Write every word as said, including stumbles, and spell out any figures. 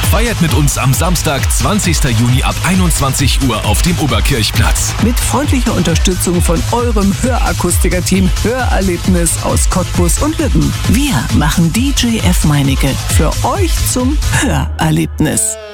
Feiert mit uns am Samstag, zwanzigsten Juni ab einundzwanzig Uhr auf dem Oberkirchplatz. Mit freundlicher Unterstützung von eurem Hörakustiker-Team Hörerlebnis aus Cottbus und Lübben. Wir machen D J F Meinecke für euch zum Hörerlebnis.